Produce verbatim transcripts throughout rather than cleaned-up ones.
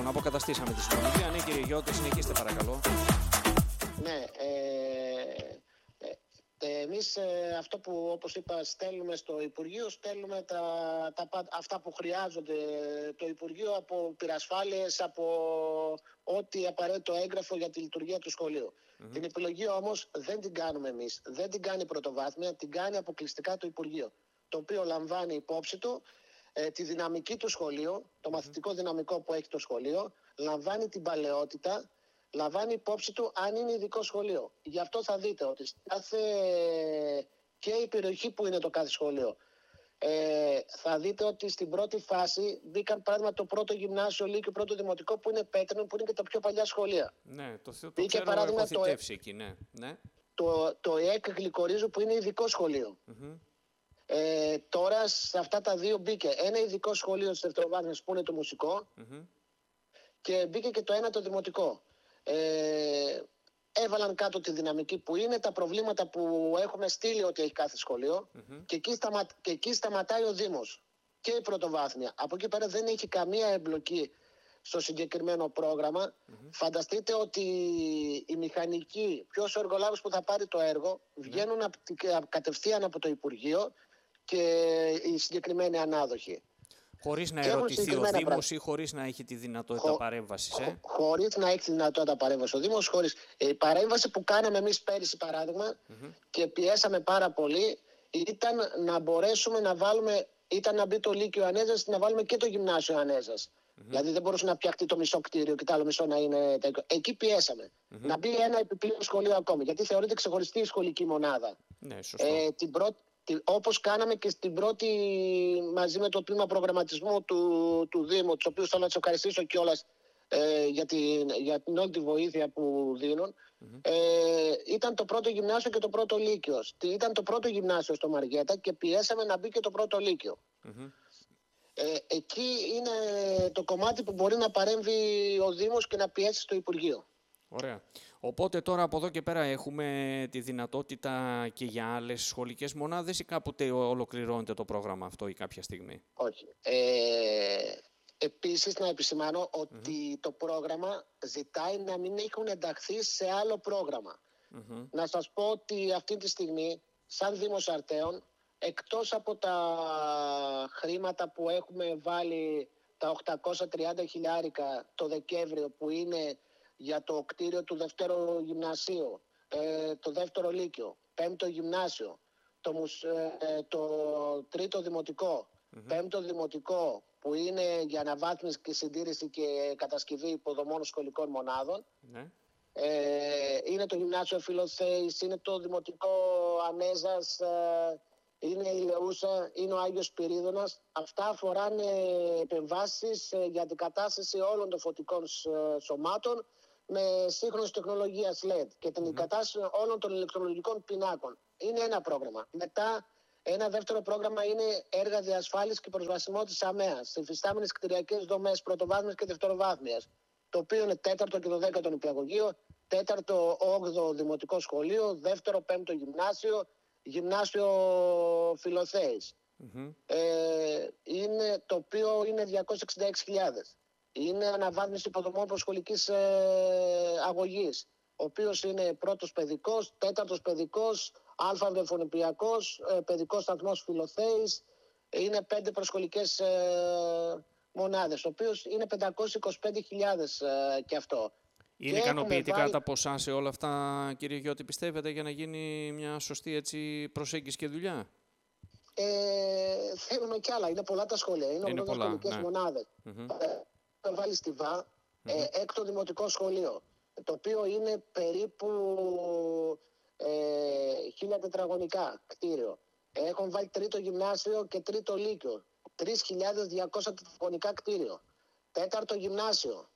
Λοιπόν, αποκαταστήσαμε τη συνομιλία. Ναι, κύριε Γιώτη, συνεχίστε παρακαλώ. Ναι, ε, ε, εμείς ε, αυτό που, όπως είπα, στέλνουμε στο Υπουργείο, στέλνουμε τα, τα, αυτά που χρειάζονται το Υπουργείο από πυρασφάλειες, από ό,τι απαραίτητο έγγραφο για τη λειτουργία του σχολείου. Mm-hmm. Την επιλογή όμως δεν την κάνουμε εμείς, δεν την κάνει πρωτοβάθμια, την κάνει αποκλειστικά το Υπουργείο, το οποίο λαμβάνει υπόψη του ε, τη δυναμική του σχολείου, το mm-hmm. μαθητικό δυναμικό που έχει το σχολείο, λαμβάνει την παλαιότητα, λαμβάνει υπόψη του αν είναι ειδικό σχολείο. Γι' αυτό θα δείτε ότι κάθε και η περιοχή που είναι το κάθε σχολείο, ε, θα δείτε ότι στην πρώτη φάση μπήκαν πράγμα το πρώτο γυμνάσιο, λύκειο, πρώτο δημοτικό που είναι πέτρινο, που είναι και τα πιο παλιά σχολεία. Ναι, το, το Μπήκε, ξέρω, παράδειγμα, έχω θητεύσει εκεί, ναι. ναι. Το, το ΕΚ Γλυκορίζου που είναι ειδικό σχολείο. Mm-hmm. Ε, τώρα σε αυτά τα δύο μπήκε ένα ειδικό σχολείο στις δευτεροβάθμιες που είναι το μουσικό mm-hmm. και μπήκε και το ένα το δημοτικό. Ε, έβαλαν κάτω τη δυναμική που είναι, τα προβλήματα που έχουμε στείλει ότι έχει κάθε σχολείο mm-hmm. και, εκεί σταμα, και εκεί σταματάει ο Δήμος και η πρωτοβάθμια. Από εκεί πέρα δεν έχει καμία εμπλοκή στο συγκεκριμένο πρόγραμμα. Mm-hmm. Φανταστείτε ότι οι μηχανικοί, ποιος ο εργολάβος που θα πάρει το έργο, mm-hmm. βγαίνουν απ, κατευθείαν από το Υπουργείο και οι συγκεκριμένοι ανάδοχοι. Χωρίς να ερωτηθεί ο Δήμος ή χωρίς να έχει τη δυνατότητα Χω... παρέμβασης. Ε? Χωρίς να έχει τη δυνατότητα παρέμβασης ο Δήμος. Χωρίς... Η παρέμβαση που κάναμε εμείς πέρυσι, παράδειγμα, mm-hmm. και πιέσαμε πάρα πολύ, ήταν να μπορέσουμε να βάλουμε, ήταν να μπει το Λύκειο Ανέζας, να βάλουμε και το Γυμνάσιο Ανέζας. Mm-hmm. Δηλαδή δεν μπορούσε να φτιαχτεί το μισό κτίριο και το άλλο μισό να είναι. Εκεί πιέσαμε. Mm-hmm. Να μπει ένα επιπλέον σχολείο ακόμη. Γιατί θεωρείται ξεχωριστή η σχολική μονάδα. Ναι, σωστό. Ε, την πρώτη. Όπως κάναμε και στην πρώτη, μαζί με το τμήμα προγραμματισμού του, του Δήμου, τους οποίους θέλω να τους ευχαριστήσω κιόλας ε, για, την, για την όλη τη βοήθεια που δίνουν, mm-hmm. ε, ήταν το πρώτο γυμνάσιο και το πρώτο λύκειο. Ήταν το πρώτο γυμνάσιο στο Μαργέτα και πιέσαμε να μπει και το πρώτο λύκειο. Mm-hmm. Ε, εκεί είναι το κομμάτι που μπορεί να παρέμβει ο Δήμος και να πιέσει στο Υπουργείο. Ωραία. Οπότε τώρα από εδώ και πέρα έχουμε τη δυνατότητα και για άλλες σχολικές μονάδες ή κάποτε ολοκληρώνεται το πρόγραμμα αυτό ή κάποια στιγμή? Όχι. Ε, επίσης να επισημάνω ότι mm-hmm. το πρόγραμμα ζητάει να μην έχουν ενταχθεί σε άλλο πρόγραμμα. Mm-hmm. Να σας πω ότι αυτή τη στιγμή, σαν Δήμος Αρτέων, εκτός από τα χρήματα που έχουμε βάλει, τα οκτακόσια τριάντα χιλιάρικα το Δεκέμβριο που είναι για το κτίριο του δεύτερου γυμνασίου, ε, το δεύτερο λύκειο, πέμπτο γυμνάσιο, το, ε, το τρίτο δημοτικό, mm-hmm. πέμπτο δημοτικό που είναι για αναβάθμιση και συντήρηση και κατασκευή υποδομών σχολικών μονάδων. Mm-hmm. Ε, είναι το γυμνάσιο Φιλοθέης, είναι το δημοτικό Ανέζας, ε, είναι η Λεούσα, είναι ο Άγιος Πυρίδωνας. Αυτά αφοράνε επεμβάσεις ε, για αντικατάσταση όλων των φωτικών ε, σωμάτων με σύγχρονη τεχνολογία ελ ι ντι και την εγκατάσταση mm-hmm. όλων των ηλεκτρολογικών πινάκων. Είναι ένα πρόγραμμα. Μετά, ένα δεύτερο πρόγραμμα είναι έργα διασφάλισης και προσβασιμότητας ΑΜΕΑ, υφιστάμενες κτηριακές δομές πρωτοβάθμιας και δευτεροβάθμιας, το οποίο είναι τέταρτο και το δέκατο νηπιαγωγείο, τέταρτο όγδοο δημοτικό σχολείο, δεύτερο πέμπτο γυμνάσιο, γυμνάσιο Φιλοθέης. Mm-hmm. Ε, είναι, το οποίο είναι διακόσιες εξήντα έξι χιλιάδες. Είναι αναβάθμιση υποδομών προσχολικής ε, αγωγής, ο οποίος είναι πρώτος παιδικός, τέταρτος παιδικός, αλφα-βρεφονιπιακός, ε, παιδικός σταθμός Φιλοθέης, είναι πέντε προσχολικές ε, μονάδες, ο οποίος είναι πεντακόσιες είκοσι πέντε χιλιάδες ε, και αυτό. Είναι ικανοποιητικά βάλει... τα ποσά σε όλα αυτά, κύριε Γιώτη, πιστεύετε, για να γίνει μια σωστή έτσι, προσέγγιση και δουλειά? Ε, θέλουμε κι άλλα, είναι πολλά τα σχολεία, είναι, είναι πολλά σχολικές ναι. μονάδες. Mm-hmm. Ε, βάλει στη ΒΑ, mm-hmm. ε, έκτο δημοτικό σχολείο, το οποίο είναι περίπου ε, χίλια τετραγωνικά κτίριο. Έχουν βάλει τρίτο γυμνάσιο και τρίτο λύκειο, τρεις χιλιάδες διακόσια τετραγωνικά κτίριο. Τέταρτο γυμνάσιο,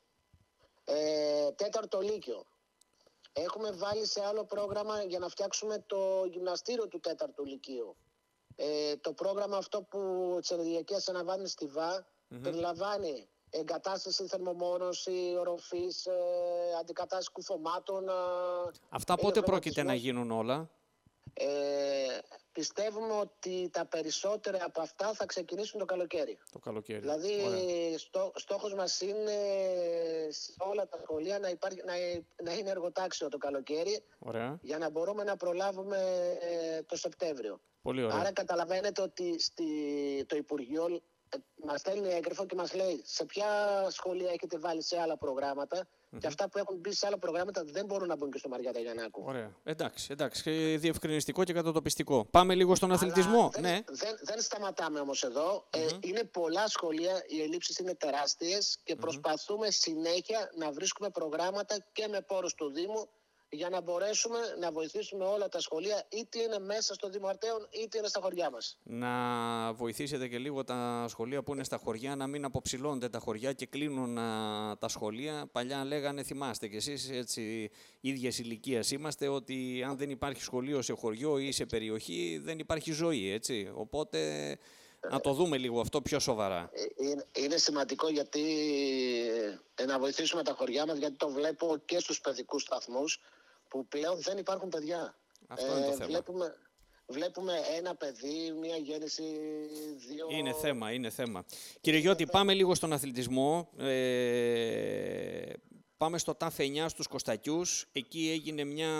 ε, τέταρτο λύκειο. Έχουμε βάλει σε άλλο πρόγραμμα για να φτιάξουμε το γυμναστήριο του τέταρτου λυκείου. Ε, το πρόγραμμα αυτό που της ενεργειακής αναβάθμισης στη ΒΑ mm-hmm. περιλαμβάνει εγκατάσταση, θερμομόνωση, οροφής, ε, αντικατάσταση κουφωμάτων. Ε, Αυτά πότε πρόκειται να γίνουν όλα? Ε, πιστεύουμε ότι τα περισσότερα από αυτά θα ξεκινήσουν το καλοκαίρι. Το καλοκαίρι. Δηλαδή, στό, στόχος μας είναι σε όλα τα σχολεία να, υπάρχει, να, να είναι εργοτάξιο το καλοκαίρι. Ωραία. Για να μπορούμε να προλάβουμε ε, το Σεπτέμβριο. Πολύ ωραία. Άρα καταλαβαίνετε ότι στη, το Υπουργείο μας στέλνει έγγραφο και μας λέει σε ποια σχολεία έχετε βάλει σε άλλα προγράμματα mm-hmm. και αυτά που έχουν μπει σε άλλα προγράμματα δεν μπορούν να μπουν και στο Μαριάτα Γιαννάκου. Ωραία. Εντάξει, εντάξει. Διευκρινιστικό και κατατοπιστικό. Πάμε λίγο στον αθλητισμό. Δεν, ναι. δεν, δεν σταματάμε όμως εδώ. Mm-hmm. Ε, είναι πολλά σχολεία, οι ελλείψεις είναι τεράστιες και mm-hmm. προσπαθούμε συνέχεια να βρίσκουμε προγράμματα και με πόρους του Δήμου για να μπορέσουμε να βοηθήσουμε όλα τα σχολεία, είτε είναι μέσα στο Δήμο Αρτέων, είτε είναι στα χωριά μας. Να βοηθήσετε και λίγο τα σχολεία που είναι στα χωριά, να μην αποψηλώνται τα χωριά και κλείνουν α, τα σχολεία. Παλιά λέγανε, θυμάστε κι εσείς, έτσι, ίδιας ηλικίας είμαστε, ότι αν δεν υπάρχει σχολείο σε χωριό ή σε περιοχή, δεν υπάρχει ζωή, έτσι. Οπότε να το δούμε λίγο αυτό πιο σοβαρά. Είναι, είναι σημαντικό γιατί ε, να βοηθήσουμε τα χωριά μας, γιατί το βλέπω και στους παιδικούς σταθμούς, που πλέον δεν υπάρχουν παιδιά. Αυτό ε, είναι το θέμα. Βλέπουμε, βλέπουμε ένα παιδί, μία γέννηση, δύο... Είναι θέμα, είναι θέμα. Κύριε Γιώτη, πάμε λίγο στον αθλητισμό. Ε, πάμε στο ΤΑΦ εννιά στους Κωστακιούς. Εκεί έγινε μια,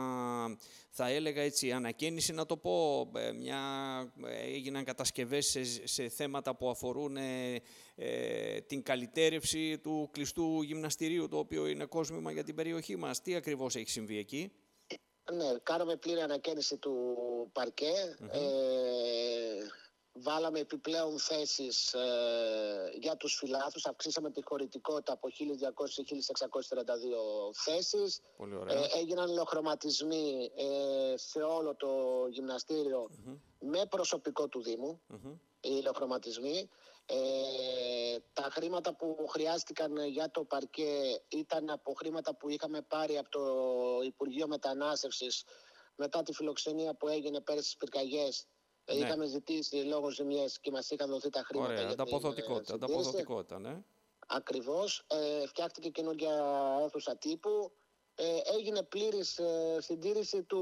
θα έλεγα έτσι, ανακαίνιση να το πω. Μια, έγιναν κατασκευές σε, σε θέματα που αφορούν ε, ε, την καλυτέρευση του κλειστού γυμναστηρίου, το οποίο είναι κόσμημα για την περιοχή μας. Τι ακριβώς έχει συμβεί εκεί? Ναι, κάναμε πλήρη ανακαίνιση του παρκέ. Mm-hmm. Ε, βάλαμε επιπλέον θέσεις ε, για τους φιλάθλους. Αυξήσαμε τη χωρητικότητα από χίλια διακόσιες σε χίλια εξακόσιες τριάντα δύο θέσεις. Πολύ ωραία. Ε, έγιναν υλοχρωματισμοί ε, σε όλο το γυμναστήριο mm-hmm. με προσωπικό του Δήμου. Mm-hmm. Οι υλοχρωματισμοί. Ε, τα χρήματα που χρειάστηκαν για το παρκέ ήταν από χρήματα που είχαμε πάρει από το Υπουργείο Μετανάστευσης μετά τη φιλοξενία που έγινε πέρυσι στις πυρκαγιές. Ναι. Είχαμε ζητήσει λόγω ζημιές και μας είχαν δοθεί τα χρήματα. Ωραία, ανταποδοτικότητα, ανταποδοτικότητα, ναι. Ακριβώς. Ε, φτιάχτηκε καινούργια αίθουσα τύπου. Ε, έγινε πλήρης ε, συντήρηση του,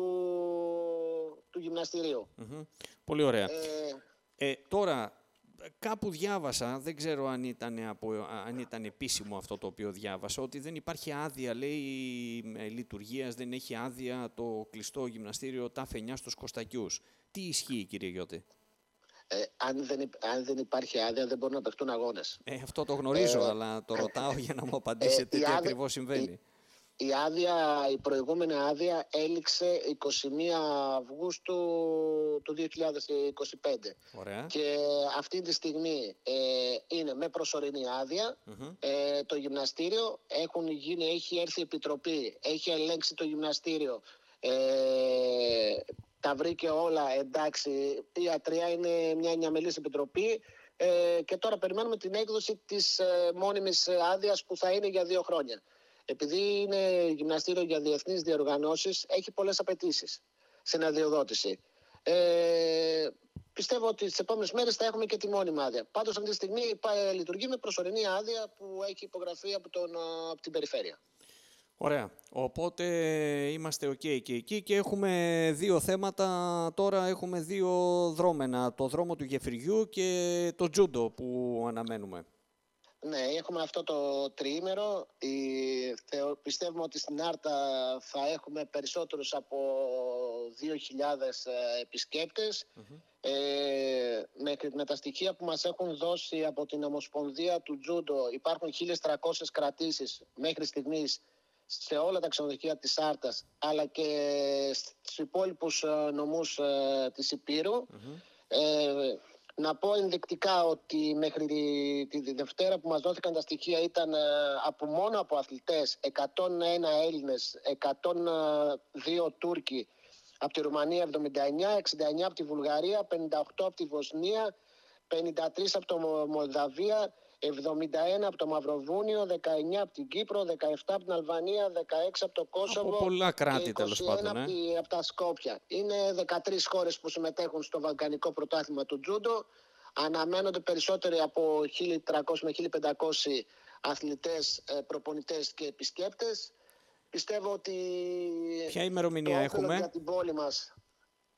του γυμναστηρίου. Mm-hmm. Πολύ ωραία. Ε, ε, τώρα, κάπου διάβασα, δεν ξέρω αν ήταν, από, αν ήταν επίσημο αυτό το οποίο διάβασα, ότι δεν υπάρχει άδεια, λέει, λειτουργίας, δεν έχει άδεια το κλειστό γυμναστήριο ΤΑΦ εννιά στους Κωστακιούς. Τι ισχύει, κύριε Γιώτη? Ε, αν, δεν, αν δεν υπάρχει άδεια, δεν μπορούν να παιχτούν αγώνες. Ε, αυτό το γνωρίζω, ε, αλλά το ρωτάω για να μου απαντήσετε ε, τι άδεια, ακριβώς συμβαίνει. Η, η, άδεια, η προηγούμενη άδεια έληξε εικοστή πρώτη Αυγούστου του δύο χιλιάδες είκοσι πέντε. Ωραία. Και αυτή τη στιγμή ε, είναι με προσωρινή άδεια. Mm-hmm. Ε, το γυμναστήριο έχουν γίνει, έχει έρθει η επιτροπή, έχει ελέγξει το γυμναστήριο. Ε, τα βρήκε όλα εντάξει. Η ιατρία είναι μια εννιαμελής επιτροπή ε, και τώρα περιμένουμε την έκδοση της ε, μόνιμης άδειας που θα είναι για δύο χρόνια. Επειδή είναι γυμναστήριο για διεθνείς διοργανώσεις, έχει πολλές απαιτήσεις στην αδειοδότηση. Ε, πιστεύω ότι τις επόμενες μέρες θα έχουμε και τη μόνιμη άδεια. Πάντως αυτή τη στιγμή λειτουργεί με προσωρινή άδεια που έχει υπογραφεί από, τον, από την περιφέρεια. Ωραία. Οπότε είμαστε ok και εκεί και έχουμε δύο θέματα. Τώρα έχουμε δύο δρόμενα. Το δρόμο του Γεφυριού και το τζούντο που αναμένουμε. Ναι, έχουμε αυτό το τριήμερο. Η, θεω, πιστεύουμε ότι στην Άρτα θα έχουμε περισσότερους από δύο χιλιάδες επισκέπτες. Mm-hmm. Ε, με, με τα στοιχεία που μας έχουν δώσει από την Ομοσπονδία του Τζούντο υπάρχουν χίλιες τριακόσιες κρατήσεις μέχρι στιγμής σε όλα τα ξενοδοχεία της Άρτας, αλλά και στους υπόλοιπους νομούς ε, της Υπήρου. Mm-hmm. Ε, να πω ενδεικτικά ότι μέχρι τη, τη Δευτέρα που μας δόθηκαν τα στοιχεία ήταν ε, από μόνο από αθλητές εκατόν ένα Έλληνες, εκατόν δύο Τούρκοι από τη Ρουμανία, εβδομήντα εννιά, εξήντα εννιά από τη Βουλγαρία, πενήντα οκτώ από τη Βοσνία, πενήντα τρία από το Μολδαβία, εβδομήντα ένα από το Μαυροβούνιο, δεκαεννιά από την Κύπρο, δεκαεπτά από την Αλβανία, δεκαέξι από το Κόσοβο. Από πολλά κράτη τέλος πάντων. Ε? Από, από τα Σκόπια. Είναι δεκατρείς χώρες που συμμετέχουν στο Βαλκανικό Πρωτάθλημα του Τζούντο. Αναμένονται περισσότεροι από χίλια τριακόσιοι με χίλια πεντακόσιοι αθλητές, προπονητές και επισκέπτες. Πιστεύω ότι ποια ημερομηνία το έχουμε για την πόλη μας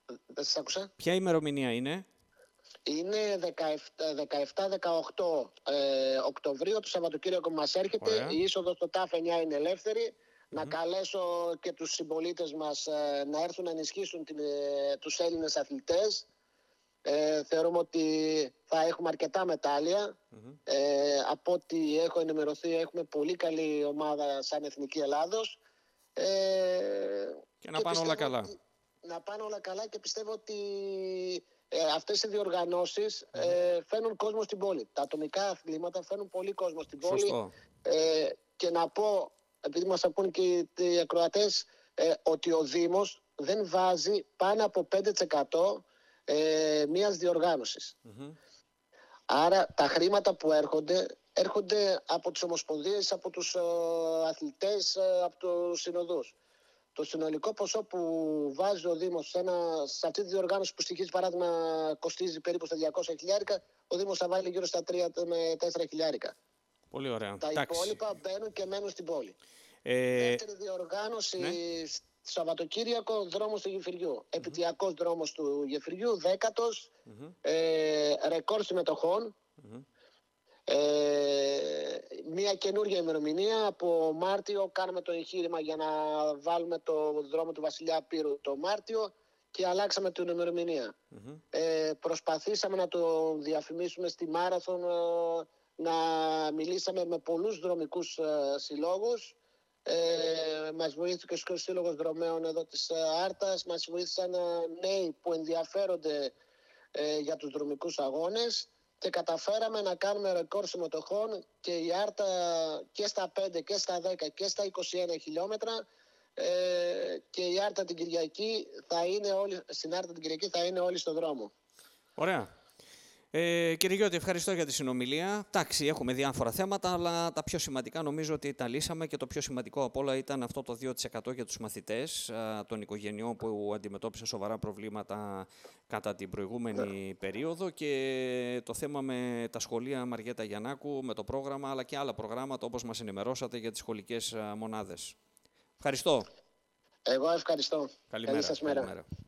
Δεν σας άκουσα. Ποια ημερομηνία είναι? Είναι δεκαεπτά δεκαοκτώ ε, Οκτωβρίου, το Σαββατοκύριακο που μας έρχεται. Ωραία. Η είσοδος στο ΤΑΦ εννιά είναι ελεύθερη. Mm-hmm. Να καλέσω και τους συμπολίτες μας ε, να έρθουν να ενισχύσουν την, ε, τους Έλληνες αθλητές. Ε, θεωρούμε ότι θα έχουμε αρκετά μετάλλια. Mm-hmm. Ε, από ό,τι έχω ενημερωθεί, έχουμε πολύ καλή ομάδα σαν Εθνική Ελλάδος. Ε, και να και πάνε όλα καλά. Ότι, να πάνε όλα καλά και πιστεύω ότι ε, αυτές οι διοργανώσεις mm-hmm. ε, φέρνουν κόσμο στην πόλη. Τα ατομικά αθλήματα φέρνουν πολύ κόσμο στην πόλη. Ε, και να πω, επειδή μας ακούν και οι ακροατές, ε, ότι ο Δήμος δεν βάζει πάνω από πέντε τοις εκατό Ε, μιας διοργάνωσης. Mm-hmm. Άρα τα χρήματα που έρχονται έρχονται από τις ομοσπονδίες, από τους ε, αθλητές, ε, από τους συνοδούς. Το συνολικό ποσό που βάζει ο Δήμος σε, ένα, σε αυτή τη διοργάνωση που στοιχίζει παράδειγμα κοστίζει περίπου στα διακόσια χιλιάρικα, ο Δήμος θα βάλει γύρω στα τρία με τέσσερα χιλιάρικα. Πολύ ωραία. Τα Τάξη. υπόλοιπα μπαίνουν και μένουν στην πόλη. Ε... Δεύτερη διοργάνωση ναι. Σαββατοκύριακο, δρόμος του Γεφυριού. Mm-hmm. Επιτυχιακός δρόμος του Γεφυριού, δέκατος, mm-hmm. ε, ρεκόρ συμμετοχών. Mm-hmm. Ε, μια καινούργια ημερομηνία. Από Μάρτιο κάναμε το εγχείρημα για να βάλουμε το δρόμο του Βασιλιά Πύρου το Μάρτιο και αλλάξαμε την ημερομηνία. Mm-hmm. Ε, προσπαθήσαμε να το διαφημίσουμε στη Μάραθον, να μιλήσαμε με πολλούς δρομικούς ε, συλλόγους. Ε, μας βοήθησε και ο Σύλλογος Δρομέων εδώ της Άρτας, μας βοήθησαν νέοι που ενδιαφέρονται ε, για τους δρομικούς αγώνες και καταφέραμε να κάνουμε ρεκόρ συμμετοχών και η Άρτα και στα πέντε και στα δέκα και στα είκοσι ένα χιλιόμετρα ε, και η Άρτα την Κυριακή θα είναι όλοι, στην Άρτα την Κυριακή θα είναι όλοι στον δρόμο. Ωραία. Ε, κύριε Γιώτη, ευχαριστώ για τη συνομιλία. Εντάξει, έχουμε διάφορα θέματα, αλλά τα πιο σημαντικά νομίζω ότι τα λύσαμε και το πιο σημαντικό από όλα ήταν αυτό το δύο τοις εκατό για τους μαθητές α, των οικογενειών που αντιμετώπισαν σοβαρά προβλήματα κατά την προηγούμενη περίοδο και το θέμα με τα σχολεία Μαριέτα Γιαννάκου, με το πρόγραμμα, αλλά και άλλα προγράμματα όπως μας ενημερώσατε για τις σχολικές α, μονάδες. Ευχαριστώ. Εγώ ευχαριστώ. Καλημέρα. Καλή σας μέρα. Καλημέρα.